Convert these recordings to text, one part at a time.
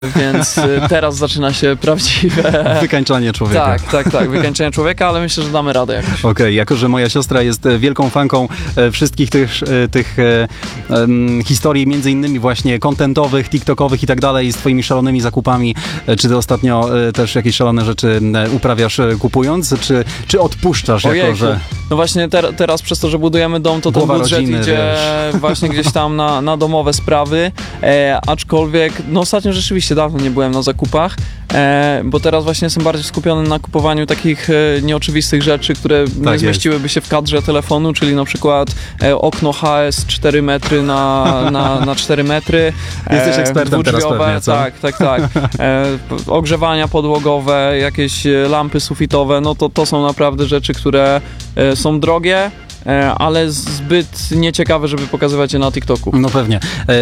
Więc teraz zaczyna się prawdziwe... Wykańczanie człowieka. Tak, wykańczanie człowieka, ale myślę, że damy radę jakoś. Okej, jako że moja siostra jest wielką fanką wszystkich tych historii, między innymi właśnie kontentowych, tiktokowych i tak dalej, z twoimi szalonymi zakupami, czy ty ostatnio też jakieś szalone rzeczy uprawiasz kupując, czy odpuszczasz? Ojejku. Jako że... No właśnie teraz przez to, że budujemy dom, to ten budżet rodziny, idzie właśnie gdzieś tam na domowe sprawy, aczkolwiek no ostatnio rzeczywiście dawno nie byłem na zakupach, bo teraz właśnie jestem bardziej skupiony na kupowaniu takich nieoczywistych rzeczy, które nie zmieściłyby się w kadrze telefonu, czyli na przykład okno HS 4 metry na 4 metry. Jesteś ekspertem teraz pewnie, co? Tak. Ogrzewania podłogowe, jakieś lampy sufitowe, no to są naprawdę rzeczy, które są drogie, ale zbyt nieciekawe, żeby pokazywać je na TikToku. No pewnie.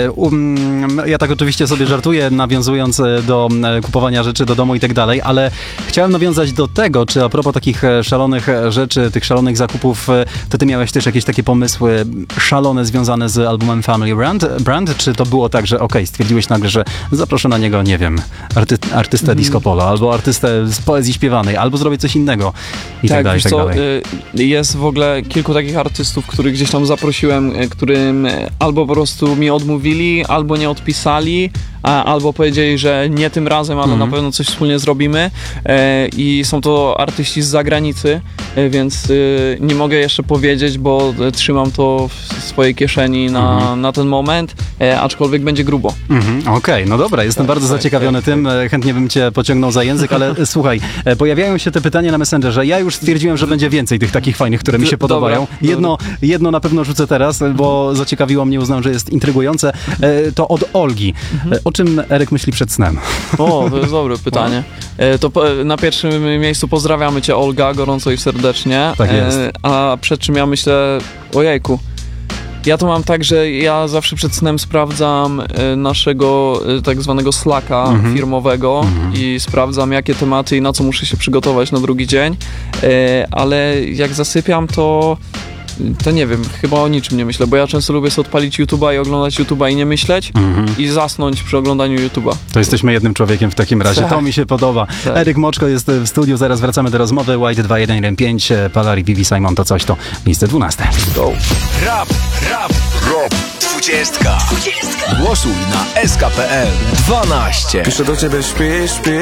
Ja tak oczywiście sobie żartuję, nawiązując do kupowania rzeczy do domu i tak dalej, ale chciałem nawiązać do tego, czy a propos takich szalonych rzeczy, tych szalonych zakupów, to ty miałeś też jakieś takie pomysły szalone związane z albumem Family Brand? Czy to było tak, że stwierdziłeś nagle, że zaproszę na niego, nie wiem, artystę disco polo, albo artystę z poezji śpiewanej, albo zrobię coś innego i tak dalej, i tak dalej. Jest w ogóle kilku takich artystów, których gdzieś tam zaprosiłem, którym albo po prostu mi odmówili, albo nie odpisali, albo powiedzieli, że nie tym razem, ale na pewno coś wspólnie zrobimy, i są to artyści z zagranicy, więc nie mogę jeszcze powiedzieć, bo trzymam to w swojej kieszeni na ten moment, aczkolwiek będzie grubo. Okej, no dobra, jestem bardzo zaciekawiony tym, chętnie bym cię pociągnął za język, ale słuchaj, pojawiają się te pytania na Messengerze, ja już stwierdziłem, że będzie więcej tych takich fajnych, które mi się podobają. Jedno na pewno rzucę teraz, bo zaciekawiło mnie, uznałem, że jest intrygujące, to od Olgi. O czym Eryk myśli przed snem? To jest dobre pytanie. To na pierwszym miejscu pozdrawiamy cię, Olga, gorąco i serdecznie. Tak jest. A przed czym ja myślę, ojejku, ja to mam tak, że ja zawsze przed snem sprawdzam naszego tak zwanego Slacka firmowego i sprawdzam, jakie tematy i na co muszę się przygotować na drugi dzień, ale jak zasypiam, to nie wiem, chyba o niczym nie myślę, bo ja często lubię sobie odpalić YouTube'a i oglądać YouTube'a i nie myśleć i zasnąć przy oglądaniu YouTube'a. To jesteśmy jednym człowiekiem w takim razie, to mi się podoba. Eryk Moczko jest w studiu, zaraz wracamy do rozmowy. White 2115, Palari, Vivi, Simon, to coś, to miejsce 12. Go. Rap 20. Głosuj na SK.pl 12. Piszę do ciebie, śpi.